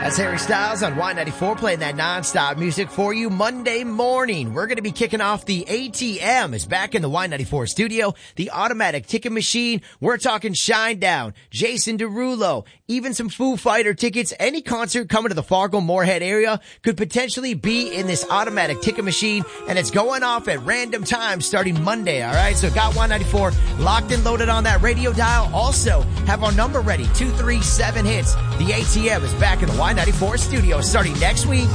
That's Harry Styles on Y94 playing that nonstop music for you Monday morning. We're going to be kicking off the ATM is back in the Y94 studio, the automatic ticket machine. We're talking Shinedown, Jason Derulo, even some Foo Fighter tickets. Any concert coming to the Fargo-Moorhead area could potentially be in this automatic ticket machine, and it's going off at random times starting Monday, all right? So got Y94 locked and loaded on that radio dial. Also have our number ready, 237 hits. The ATM is back in the Y94 studio starting next week.